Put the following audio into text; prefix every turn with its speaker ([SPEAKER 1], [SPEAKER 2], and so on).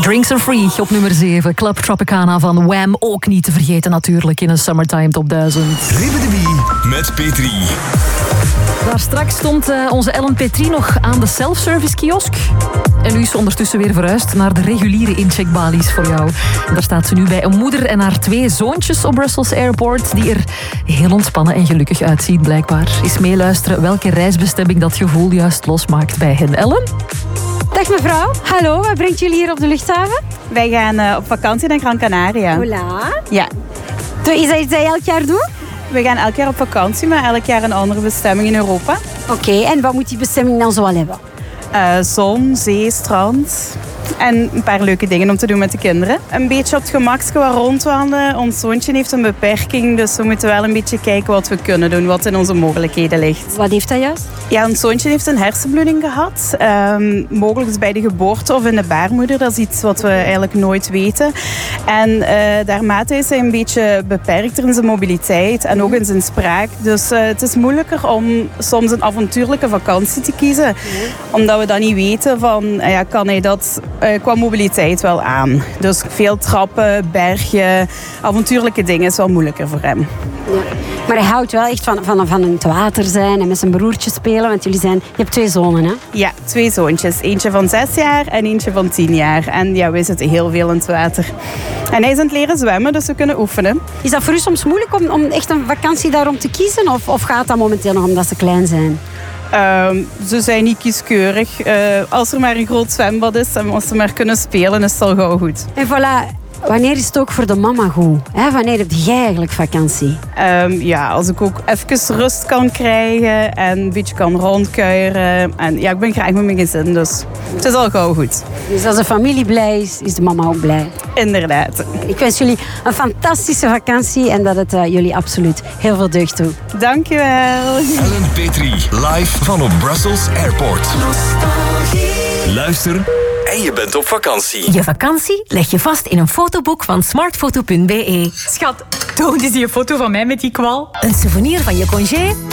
[SPEAKER 1] Drinks are free op nummer 7. Club Tropicana van Wham. Ook niet te vergeten natuurlijk in een Summertime Top 1000.
[SPEAKER 2] Ribbedebi met Petri.
[SPEAKER 1] Daar straks stond onze Ellen Petri nog aan de self-service kiosk. En nu is ze ondertussen weer verhuisd naar de reguliere incheckbalies voor jou. En daar staat ze nu bij een moeder en haar 2 zoontjes op Brussels Airport, die er heel ontspannen en gelukkig uitzien blijkbaar. Eens meeluisteren welke reisbestemming dat gevoel juist losmaakt bij hen. Ellen?
[SPEAKER 3] Dag mevrouw, hallo, wat brengt jullie hier op de luchthaven?
[SPEAKER 4] Wij gaan op vakantie naar Gran Canaria.
[SPEAKER 3] Hola.
[SPEAKER 4] Ja.
[SPEAKER 3] Is dat iets dat je elk jaar doet?
[SPEAKER 4] We gaan elk jaar op vakantie, maar elk jaar een andere bestemming in Europa.
[SPEAKER 3] Oké, en wat moet die bestemming dan zoal hebben?
[SPEAKER 4] Zon, zee, strand. En een paar leuke dingen om te doen met de kinderen. Een beetje op het gemakske wat rondwandelen. Ons zoontje heeft een beperking, dus we moeten wel een beetje kijken wat we kunnen doen, wat in onze mogelijkheden ligt.
[SPEAKER 3] Wat heeft dat juist?
[SPEAKER 4] Ja, ons zoontje heeft een hersenbloeding gehad. Mogelijk bij de geboorte of in de baarmoeder. Dat is iets wat we eigenlijk nooit weten. En daarmate is hij een beetje beperkter in zijn mobiliteit en ook in zijn spraak. Dus het is moeilijker om soms een avontuurlijke vakantie te kiezen. Omdat we dan niet weten van, kan hij dat qua mobiliteit wel aan. Dus veel trappen, bergen, avontuurlijke dingen is wel moeilijker voor hem.
[SPEAKER 3] Ja. Maar hij houdt wel echt van in het water zijn en met zijn broertje spelen. Want je hebt 2 zonen, hè?
[SPEAKER 4] Ja, 2 zoontjes. Eentje van 6 jaar en eentje van 10 jaar. En ja, wij zitten heel veel in het water. En hij is aan het leren zwemmen, dus we kunnen oefenen.
[SPEAKER 3] Is dat voor u soms moeilijk om echt een vakantie daarom te kiezen? Of gaat dat momenteel nog omdat ze klein zijn?
[SPEAKER 4] Ze zijn niet kieskeurig. Als er maar een groot zwembad is en als ze maar kunnen spelen, is het al gauw goed.
[SPEAKER 3] En voilà. Wanneer is het ook voor de mama goed? Wanneer heb jij eigenlijk vakantie?
[SPEAKER 4] Als ik ook even rust kan krijgen en een beetje kan rondkuieren. En ja, ik ben graag met mijn gezin, dus het is al gauw goed.
[SPEAKER 3] Dus als de familie blij is, is de mama ook blij.
[SPEAKER 4] Inderdaad.
[SPEAKER 3] Ik wens jullie een fantastische vakantie en dat het jullie absoluut heel veel deugd doet.
[SPEAKER 4] Dankjewel.
[SPEAKER 2] Ellen Petri, live van op Brussels Airport. Luister en je bent op vakantie.
[SPEAKER 5] Je vakantie leg je vast in een fotoboek van smartfoto.be.
[SPEAKER 6] Schat, toon eens die foto van mij met die kwal.
[SPEAKER 5] Een souvenir van je congé?